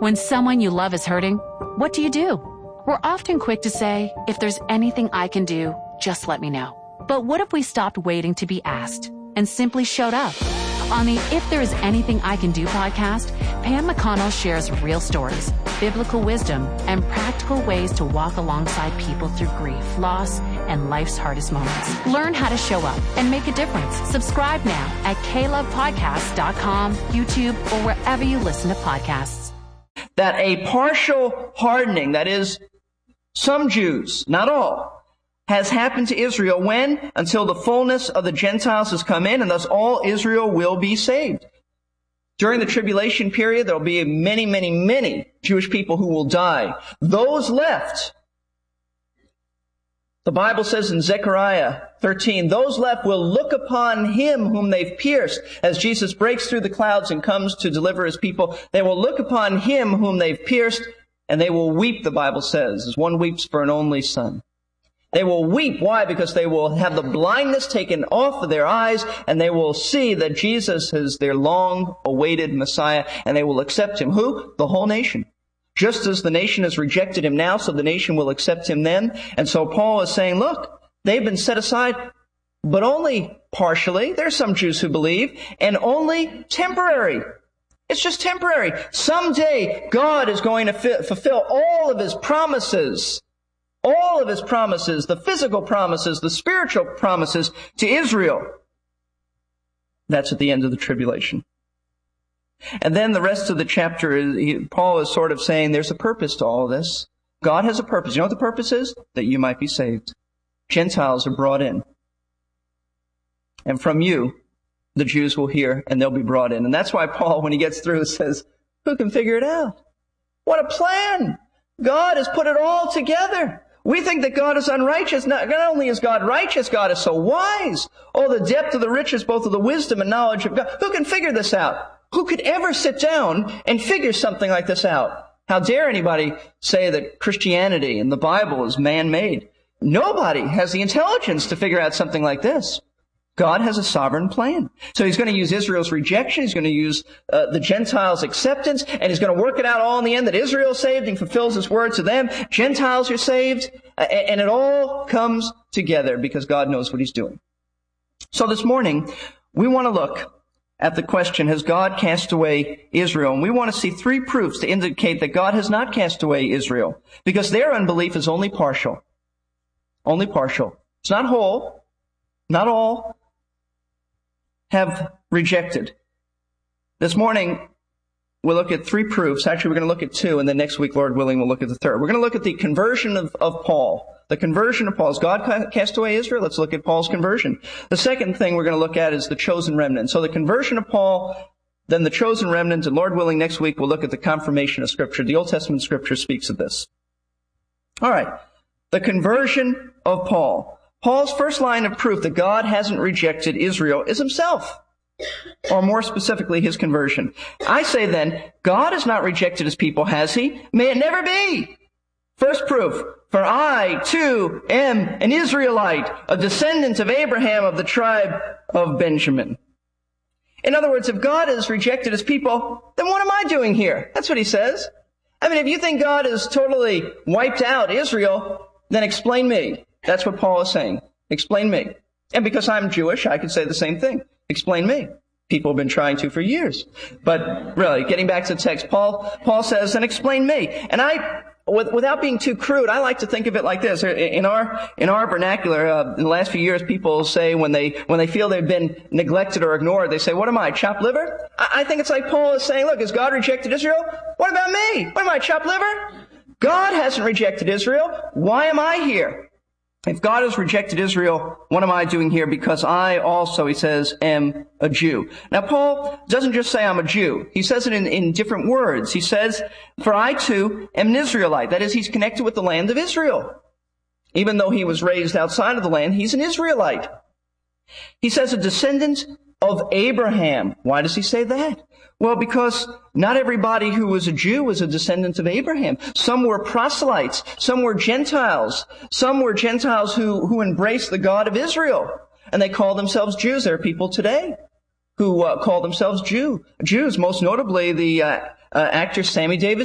When someone you love is hurting, what do? We're often quick to say, if there's anything I can do, just let me know. But what if we stopped waiting to be asked and simply showed up? On the If There Is Anything I Can Do podcast, Pam McConnell shares real stories, biblical wisdom, and practical ways to walk alongside people through grief, loss, and life's hardest moments. Learn how to show up and make a difference. Subscribe now at klovepodcast.com, YouTube, or wherever you listen to podcasts. That a partial hardening, that is, some Jews, not all, has happened to Israel when? Until the fullness of the Gentiles has come in, and thus all Israel will be saved. During the tribulation period, there will be many, many, many Jewish people who will die. Those left, the Bible says in Zechariah 13, those left will look upon him whom they've pierced. As Jesus breaks through the clouds and comes to deliver his people, they will look upon him whom they've pierced, and they will weep, the Bible says, as one weeps for an only son. They will weep. Why? Because they will have the blindness taken off of their eyes, and they will see that Jesus is their long-awaited Messiah, and they will accept him. Who? The whole nation. Just as the nation has rejected him now, so the nation will accept him then. And so Paul is saying, look, they've been set aside, but only partially. There's some Jews who believe, and only temporary. It's just temporary. Someday, God is going to fulfill all of his promises. All of his promises, the physical promises, the spiritual promises to Israel. That's at the end of the tribulation. And then the rest of the chapter, Paul is sort of saying there's a purpose to all of this. God has a purpose. You know what the purpose is? That you might be saved. Gentiles are brought in. And from you, the Jews will hear and they'll be brought in. And that's why Paul, when he gets through, says, who can figure it out? What a plan! God has put it all together. We think that God is unrighteous. Not only is God righteous, God is so wise. Oh, the depth of the riches, both of the wisdom and knowledge of God. Who can figure this out? Who could ever sit down and figure something like this out? How dare anybody say that Christianity and the Bible is man-made? Nobody has the intelligence to figure out something like this. God has a sovereign plan. So he's going to use Israel's rejection. He's going to use the Gentiles' acceptance. And he's going to work it out all in the end that Israel is saved and fulfills his word to them. Gentiles are saved. And it all comes together because God knows what he's doing. So this morning, we want to look at the question, has God cast away Israel? And we want to see three proofs to indicate that God has not cast away Israel. Because their unbelief is only partial. Only partial. It's not whole. Not all have rejected. This morning, we'll look at three proofs. Actually, we're going to look at two, and then next week, Lord willing, we'll look at the third. We're going to look at the conversion of Paul. The conversion of Paul. Has God cast away Israel? Let's look at Paul's conversion. The second thing we're going to look at is the chosen remnant. So the conversion of Paul, then the chosen remnant, and Lord willing, next week, we'll look at the confirmation of Scripture. The Old Testament Scripture speaks of this. All right. The conversion of Paul. Paul's first line of proof that God hasn't rejected Israel is himself, or more specifically, his conversion. I say then, God has not rejected his people, has he? May it never be. First proof, for I, too, am an Israelite, a descendant of Abraham of the tribe of Benjamin. In other words, if God has rejected his people, then what am I doing here? That's what he says. I mean, if you think God has totally wiped out Israel, then explain me. That's what Paul is saying. Explain me. And because I'm Jewish, I could say the same thing. Explain me. People have been trying to for years. But really, getting back to the text, Paul says, and explain me. And without being too crude, I like to think of it like this. In our vernacular, in the last few years, people say when they feel they've been neglected or ignored, they say, what am I, chopped liver? I think it's like Paul is saying, look, has God rejected Israel? What about me? What am I, chopped liver? God hasn't rejected Israel. Why am I here? If God has rejected Israel, what am I doing here? Because I also, he says, am a Jew. Now, Paul doesn't just say I'm a Jew. He says it in different words. He says, for I too am an Israelite. That is, he's connected with the land of Israel. Even though he was raised outside of the land, he's an Israelite. He says a descendant of Abraham. Why does he say that? Well, because not everybody who was a Jew was a descendant of Abraham. Some were proselytes. Some were Gentiles. Some were Gentiles who embraced the God of Israel. And they call themselves Jews. There are people today who call themselves Jews. Most notably, the actor Sammy Davis